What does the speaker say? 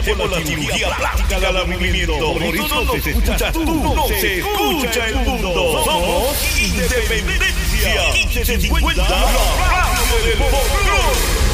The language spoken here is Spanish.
hacemos la cirugía plástica del aburrimiento. Por eso nos escuchas tú, no se escucha el mundo. Somos Independencia 1550, la radio del folclore.